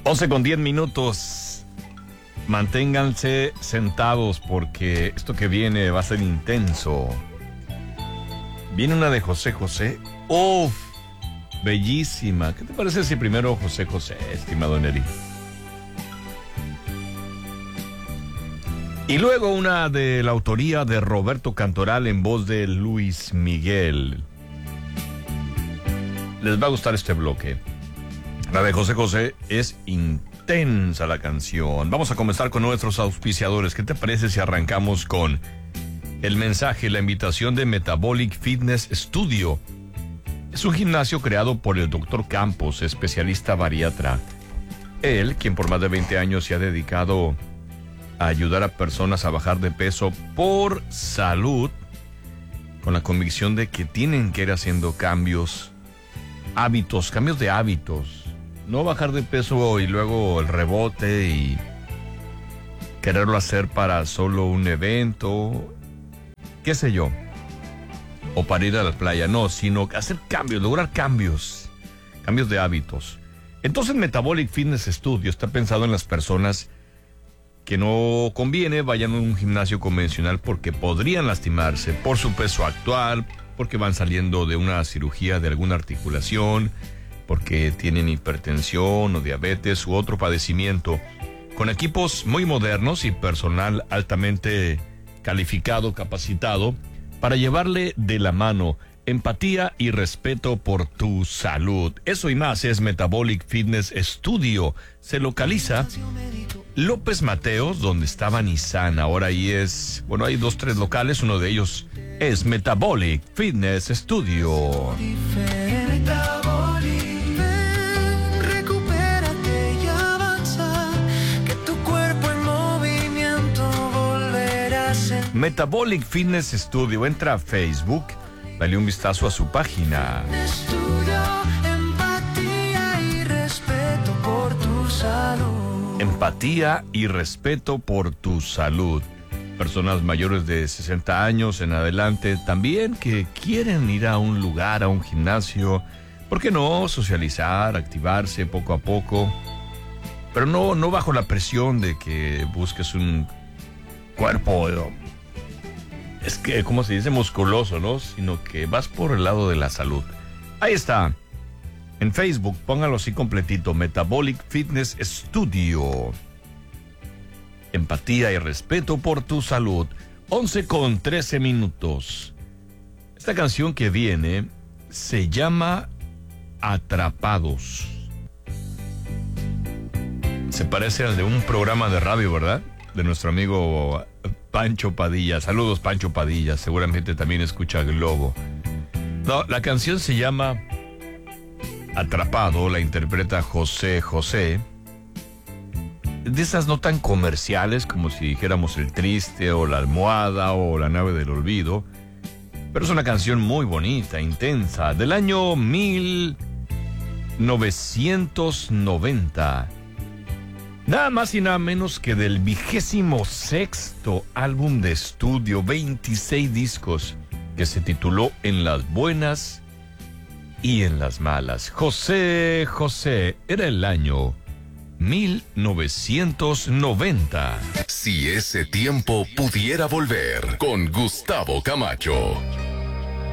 11:10. Manténganse sentados porque esto que viene va a ser intenso. Viene una de José José. ¡Uf! Bellísima. ¿Qué te parece si primero José José, estimado Neri? Y luego una de la autoría de Roberto Cantoral en voz de Luis Miguel. Les va a gustar este bloque. La de José José es intensa la canción. Vamos a comenzar con nuestros auspiciadores. ¿Qué te parece si arrancamos con el mensaje, la invitación de Metabolic Fitness Studio? Es un gimnasio creado por el Dr. Campos, especialista bariatra. Él, quien por más de 20 años se ha dedicado a ayudar a personas a bajar de peso por salud, con la convicción de que tienen que ir haciendo cambios de hábitos. No bajar de peso y luego el rebote y quererlo hacer para solo un evento, qué sé yo, o para ir a la playa, no, sino hacer cambios, lograr cambios de hábitos. Entonces Metabolic Fitness Studio está pensado en las personas que no conviene vayan a un gimnasio convencional porque podrían lastimarse por su peso actual, porque van saliendo de una cirugía de alguna articulación, porque tienen hipertensión o diabetes u otro padecimiento. Con equipos muy modernos y personal altamente calificado, capacitado, para llevarle de la mano empatía y respeto por tu salud. Eso y más es Metabolic Fitness Studio. Se localiza López Mateos, donde estaba Nissan. Ahora ahí es, bueno, hay 2-3 locales. Uno de ellos es Metabolic Fitness Studio. Metabolic Fitness Studio. Entra a Facebook, dale un vistazo a su página. Empatía y respeto por tu salud. Empatía y respeto por tu salud. Personas mayores de 60 años en adelante también que quieren ir a un lugar, a un gimnasio. ¿Por qué no? Socializar, activarse poco a poco. Pero no bajo la presión de que busques un cuerpo, es que, ¿cómo se dice? Musculoso, ¿no? Sino que vas por el lado de la salud. Ahí está. En Facebook, póngalo así completito. Metabolic Fitness Studio. Empatía y respeto por tu salud. 11:13. Esta canción que viene se llama Atrapados. Se parece al de un programa de radio, ¿verdad? De nuestro amigo Pancho Padilla. Saludos, Pancho Padilla. Seguramente también escucha Globo. No, la canción se llama Atrapado. La interpreta José José. De esas no tan comerciales como si dijéramos El Triste o La Almohada o La Nave del Olvido. Pero es una canción muy bonita, intensa, del año 1990. Nada más y nada menos que del 26º álbum de estudio, 26 discos, que se tituló En las buenas y en las malas. José José, era el año 1990. Si ese tiempo pudiera volver, con Gustavo Camacho.